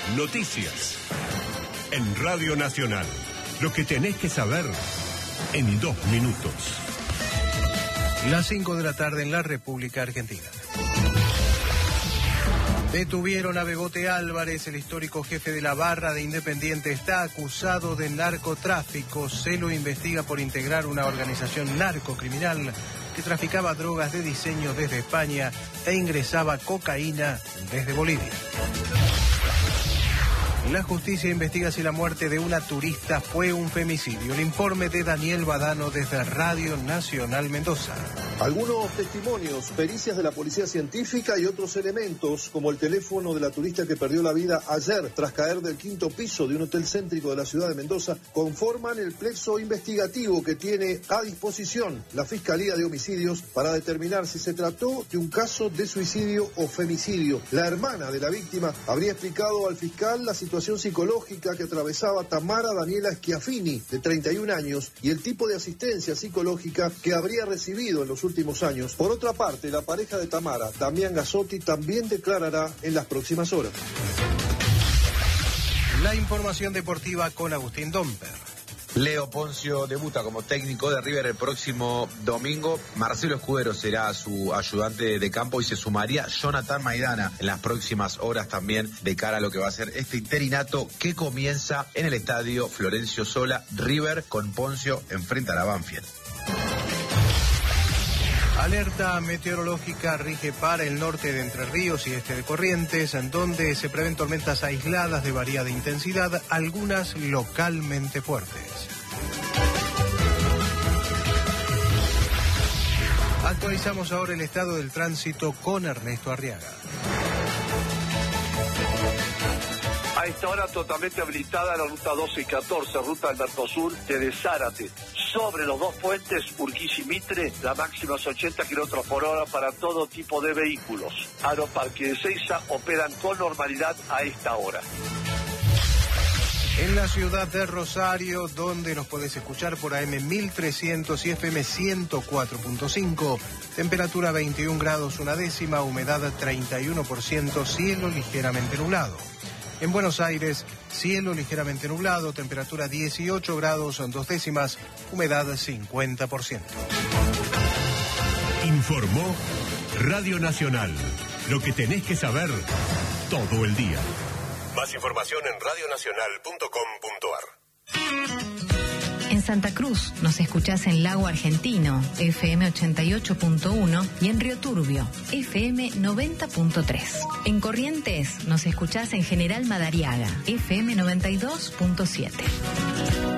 Noticias. En Radio Nacional. Lo que tenés que saber en 2 minutos. Las 5 de la tarde en la República Argentina. Detuvieron a Bebote Álvarez, el histórico jefe de la barra de Independiente. Está acusado de narcotráfico. Se lo investiga por integrar una organización narcocriminal que traficaba drogas de diseño desde España e ingresaba cocaína desde Bolivia. La justicia investiga si la muerte de una turista fue un femicidio. El informe de Daniel Badano desde Radio Nacional Mendoza. Algunos testimonios, pericias de la policía científica y otros elementos, como el teléfono de la turista que perdió la vida ayer tras caer del 5º piso de un hotel céntrico de la ciudad de Mendoza, conforman el plexo investigativo que tiene a disposición la Fiscalía de Homicidios para determinar si se trató de un caso de suicidio o femicidio. La hermana de la víctima habría explicado al fiscal la situación psicológica que atravesaba Tamara Daniela Schiaffini, de 31 años, y el tipo de asistencia psicológica que habría recibido en los últimos años. Por otra parte, la pareja de Tamara, Damián Gazzotti, también declarará en las próximas horas. La información deportiva con Agustín Domper. Leo Poncio debuta como técnico de River el próximo domingo. Marcelo Escudero será su ayudante de campo y se sumaría Jonathan Maidana en las próximas horas también de cara a lo que va a ser este interinato que comienza en el estadio Florencio Sola. River con Poncio enfrenta a la Banfield. Alerta meteorológica rige para el norte de Entre Ríos y este de Corrientes, en donde se prevén tormentas aisladas de variada intensidad, algunas localmente fuertes. Actualizamos ahora el estado del tránsito con Ernesto Arriaga. A esta hora totalmente habilitada la ruta 12 y 14, ruta del Mercosur desde Zárate. Sobre los dos puentes, Urquiza y Mitre, la máxima es 80 km/h para todo tipo de vehículos. Aeroparque de Ezeiza operan con normalidad a esta hora. En la ciudad de Rosario, donde nos podés escuchar por AM 1300 y FM 104.5, temperatura 21 grados una décima, humedad 31%, cielo ligeramente nublado. En Buenos Aires, cielo ligeramente nublado, temperatura 18 grados 2 décimas, humedad 50%. Informó Radio Nacional. Lo que tenés que saber todo el día. Más información en radionacional.com.ar. En Santa Cruz nos escuchás en Lago Argentino, FM 88.1, y en Río Turbio, FM 90.3. En Corrientes nos escuchás en General Madariaga, FM 92.7.